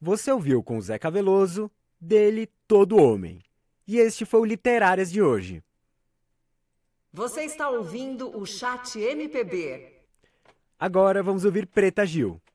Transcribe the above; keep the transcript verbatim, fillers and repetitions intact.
Você ouviu com o Zeca Veloso, dele Todo Homem. E este foi o Literárias de hoje. Você está ouvindo o Chat M P B. Agora vamos ouvir Preta Gil.